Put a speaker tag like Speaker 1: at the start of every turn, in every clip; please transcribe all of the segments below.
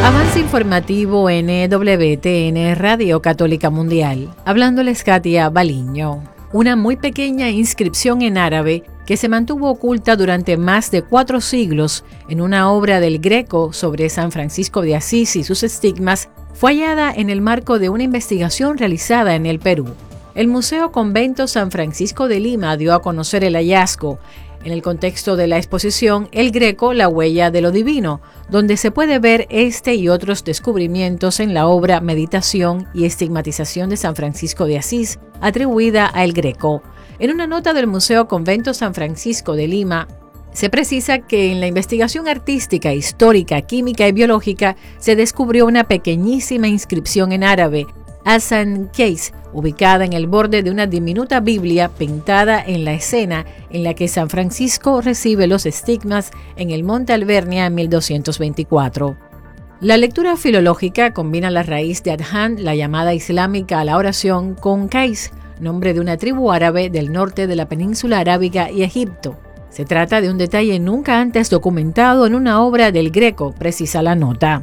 Speaker 1: Avance informativo en EWTN Radio Católica Mundial. Hablándoles Katia Baliño. Una muy pequeña inscripción en árabe que se mantuvo oculta durante más de 4 siglos en una obra del Greco sobre San Francisco de Asís y sus estigmas, fue hallada en el marco de una investigación realizada en el Perú. El Museo Convento San Francisco de Lima dio a conocer el hallazgo en el contexto de la exposición El Greco, la huella de lo divino, donde se puede ver este y otros descubrimientos en la obra Meditación y estigmatización de San Francisco de Asís, atribuida a El Greco. En una nota del Museo Convento San Francisco de Lima, se precisa que en la investigación artística, histórica, química y biológica se descubrió una pequeñísima inscripción en árabe, Hasan Case, ubicada en el borde de una diminuta Biblia pintada en la escena en la que San Francisco recibe los estigmas en el Monte Alvernia en 1224. La lectura filológica combina la raíz de Adhan, la llamada islámica a la oración, con Qais, nombre de una tribu árabe del norte de la península arábiga y Egipto. Se trata de un detalle nunca antes documentado en una obra del Greco, precisa la nota.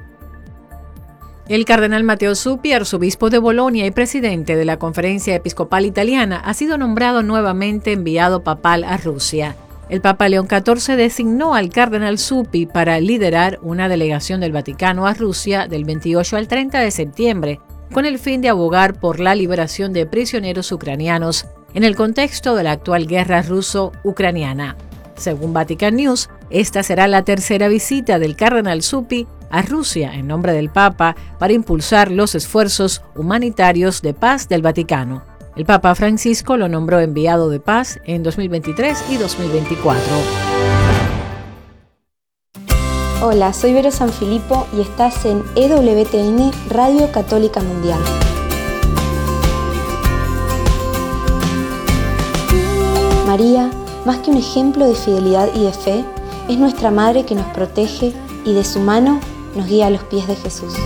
Speaker 1: El cardenal Matteo Zuppi, arzobispo de Bolonia y presidente de la Conferencia Episcopal Italiana, ha sido nombrado nuevamente enviado papal a Rusia. El Papa León XIV designó al cardenal Zuppi para liderar una delegación del Vaticano a Rusia del 28 al 30 de septiembre, con el fin de abogar por la liberación de prisioneros ucranianos en el contexto de la actual guerra ruso-ucraniana. Según Vatican News, esta será la tercera visita del cardenal Zuppi a Rusia en nombre del Papa para impulsar los esfuerzos humanitarios de paz del Vaticano. El Papa Francisco lo nombró enviado de paz en 2023 y 2024.
Speaker 2: Hola, soy Vero Sanfilippo y estás en EWTN Radio Católica Mundial. María, más que un ejemplo de fidelidad y de fe, es nuestra Madre que nos protege y de su mano nos guía a los pies de Jesús.